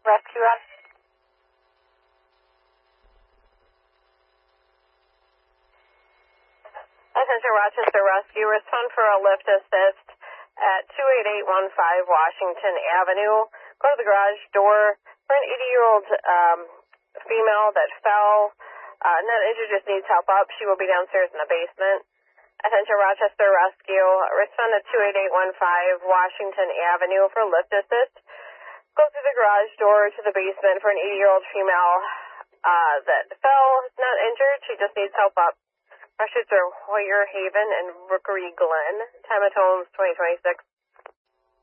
Rescue on. Attention Rochester Rescue, respond for a lift assist at 28815 Washington Avenue. Go to the garage door for an 80-year-old female that fell. Not injured, just needs help up. She will be downstairs in the basement. Attention Rochester Rescue, respond at 28815 Washington Avenue for lift assist. Go through the garage door to the basement for an 80-year-old female that fell. Not injured, she just needs help up. Our shoots are Hoyer Haven and Rookery Glen. Time at Homes 2026.